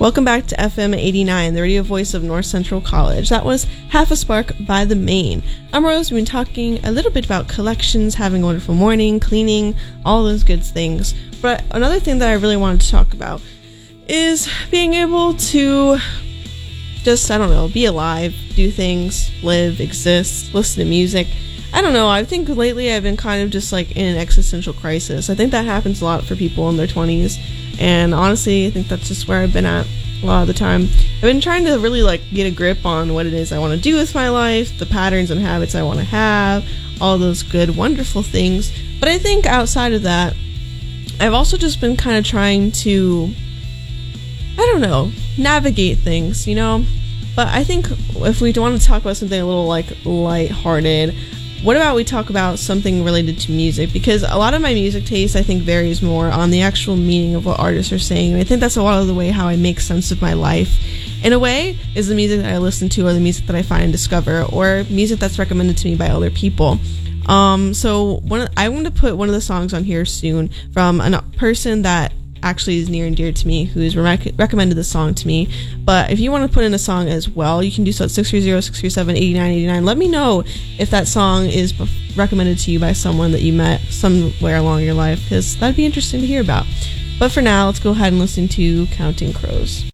Welcome back to FM 89, the radio voice of North Central College. That was Half a Spark by The Main. I'm Rose. We've been talking a little bit about collections, having a wonderful morning, cleaning, all those good things. But another thing that I really wanted to talk about is being able to just, be alive, do things, live, exist, listen to music. I don't know, I think lately I've been kind of just like in an existential crisis. I think that happens a lot for people in their 20s. And honestly, I think that's just where I've been at a lot of the time. I've been trying to really get a grip on what it is I want to do with my life, the patterns and habits I want to have, all those good, wonderful things. But I think outside of that, I've also just been kind of trying to, navigate things, But I think if we want to talk about something a little lighthearted, what about we talk about something related to music? Because a lot of my music taste, I think, varies more on the actual meaning of what artists are saying. And I think that's a lot of the way how I make sense of my life. In a way, is the music that I listen to or the music that I find and discover or music that's recommended to me by other people. So I want to put one of the songs on here soon from a person that actually is near and dear to me, who's recommended the song to me. But if you want to put in a song as well, you can do so at 630-637-8989. Let me know if that song is recommended to you by someone that you met somewhere along your life, because that'd be interesting to hear about. But for now, let's go ahead and listen to Counting Crows.